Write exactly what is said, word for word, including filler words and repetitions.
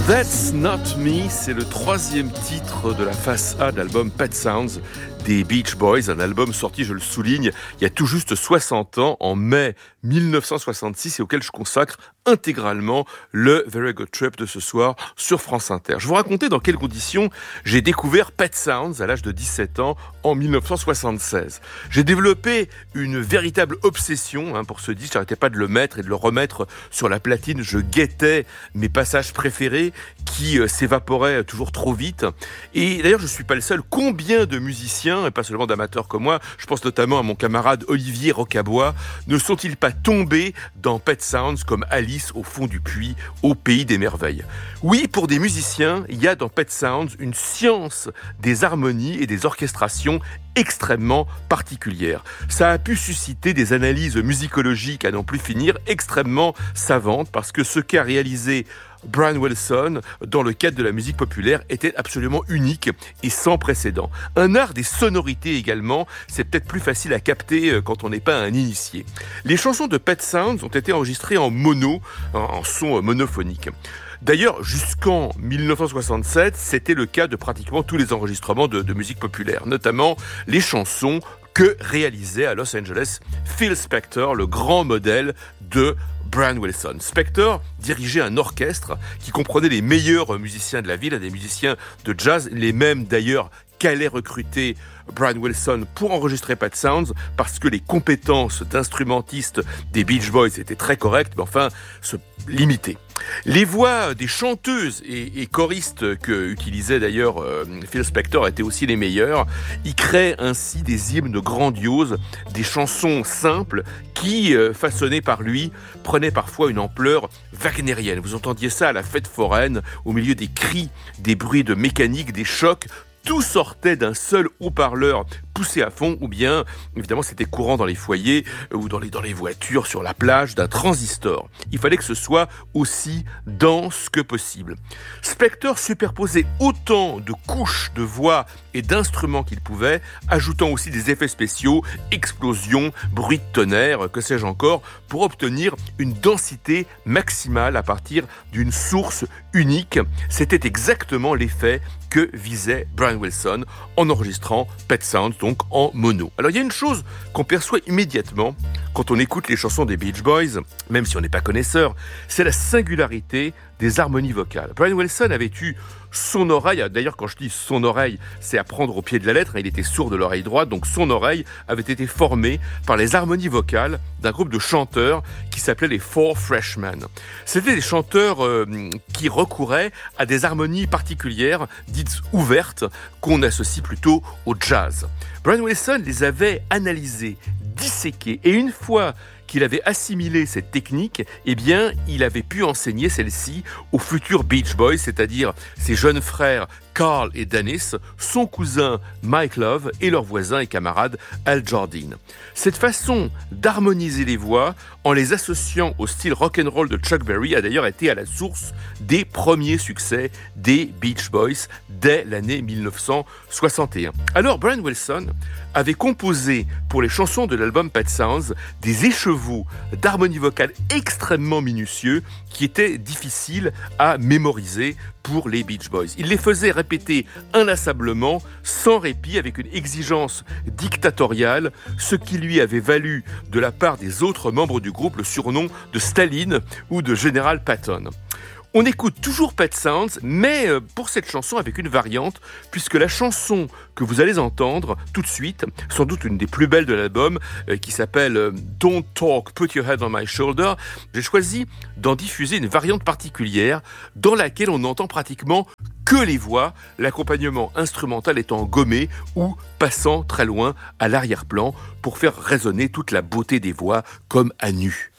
That's Not Me, c'est le troisième titre de la face A de l'album Pet Sounds des Beach Boys, un album sorti, je le souligne, il y a tout juste soixante ans, en mai dix-neuf cent soixante-six, et auquel je consacre intégralement le Very Good Trip de ce soir sur France Inter. Je vous racontais dans quelles conditions j'ai découvert Pet Sounds à l'âge de dix-sept ans en dix-neuf cent soixante-seize. J'ai développé une véritable obsession hein, pour ce disque, j'arrêtais pas de le mettre et de le remettre sur la platine, je guettais mes passages préférés qui euh, s'évaporaient toujours trop vite. Et d'ailleurs, je suis pas le seul. Combien de musiciens, et pas seulement d'amateurs comme moi, je pense notamment à mon camarade Olivier Rocabois, ne sont-ils pas tombés dans Pet Sounds comme Alice au fond du puits, au pays des merveilles? Oui, pour des musiciens, il y a dans Pet Sounds une science des harmonies et des orchestrations extrêmement particulière. Ça a pu susciter des analyses musicologiques à n'en plus finir, extrêmement savantes, parce que ce qu'a réalisé Brian Wilson, dans le cadre de la musique populaire, était absolument unique et sans précédent. Un art des sonorités également, c'est peut-être plus facile à capter quand on n'est pas un initié. Les chansons de Pet Sounds ont été enregistrées en mono, en son monophonique. D'ailleurs, jusqu'en dix-neuf cent soixante-sept, c'était le cas de pratiquement tous les enregistrements de, de musique populaire, notamment les chansons que réalisait à Los Angeles Phil Spector, le grand modèle de Brian Wilson. Spector dirigeait un orchestre qui comprenait les meilleurs musiciens de la ville, des musiciens de jazz, les mêmes d'ailleurs qu'allait recruter Brian Wilson pour enregistrer Pet Sounds, parce que les compétences d'instrumentistes des Beach Boys étaient très correctes, mais enfin se limitaient. Les voix des chanteuses et, et choristes que utilisait d'ailleurs euh, Phil Spector étaient aussi les meilleures. Il crée ainsi des hymnes grandioses, des chansons simples qui, euh, façonnées par lui, prenaient parfois une ampleur wagnérienne. Vous entendiez ça à la fête foraine, au milieu des cris, des bruits de mécanique, des chocs. Tout sortait d'un seul haut-parleur poussé à fond, ou bien, évidemment, c'était courant dans les foyers ou dans les, dans les voitures, sur la plage, d'un transistor. Il fallait que ce soit aussi dense que possible. Spector superposait autant de couches de voix et d'instruments qu'il pouvait, ajoutant aussi des effets spéciaux, explosions, bruits de tonnerre, que sais-je encore, pour obtenir une densité maximale à partir d'une source unique. C'était exactement l'effet que visait Brian Wilson en enregistrant Pet Sounds, donc en mono. Alors il y a une chose qu'on perçoit immédiatement quand on écoute les chansons des Beach Boys, même si on n'est pas connaisseur, c'est la singularité des harmonies vocales. Brian Wilson avait eu son oreille, d'ailleurs quand je dis son oreille, c'est à prendre au pied de la lettre, il était sourd de l'oreille droite, donc son oreille avait été formée par les harmonies vocales d'un groupe de chanteurs qui s'appelait les Four Freshmen. C'était des chanteurs euh, qui recouraient à des harmonies particulières, dites ouvertes, qu'on associe plutôt au jazz. Brian Wilson les avait analysées, disséquées, et une fois qu'il avait assimilé cette technique, eh bien, il avait pu enseigner celle-ci aux futurs Beach Boys, c'est-à-dire ses jeunes frères Carl et Dennis, son cousin Mike Love et leur voisin et camarade Al Jardine. Cette façon d'harmoniser les voix en les associant au style rock'n'roll de Chuck Berry a d'ailleurs été à la source des premiers succès des Beach Boys dès l'année dix-neuf cent soixante et un. Alors Brian Wilson avait composé pour les chansons de l'album Pet Sounds des écheveaux d'harmonie vocale extrêmement minutieux qui étaient difficiles à mémoriser pour les Beach Boys. Il les faisait répéter inlassablement, sans répit, avec une exigence dictatoriale, ce qui lui avait valu de la part des autres membres du groupe le surnom de Staline ou de Général Patton. On écoute toujours Pet Sounds, mais pour cette chanson avec une variante, puisque la chanson que vous allez entendre tout de suite, sans doute une des plus belles de l'album, qui s'appelle Don't Talk, Put Your Head on My Shoulder, j'ai choisi d'en diffuser une variante particulière dans laquelle on n'entend pratiquement que les voix, l'accompagnement instrumental étant gommé ou passant très loin à l'arrière-plan pour faire résonner toute la beauté des voix comme à nu.